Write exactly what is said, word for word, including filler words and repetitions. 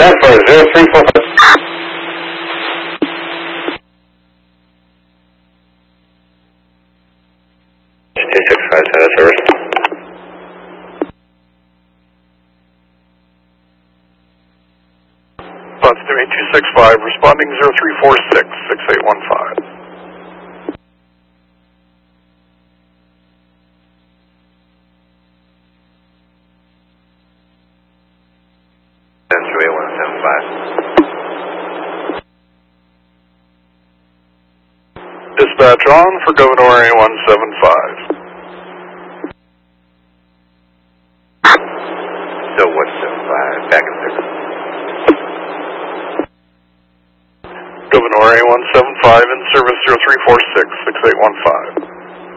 That for zero three four five. two six five, Center Service. Boston eight two six five, responding zero three four six, six eight one five. Two eight one seven five. Dispatch on for Governor A one seven five. So one seven five, back in six. Governor A one seven five in service zero three four six, six eight one five.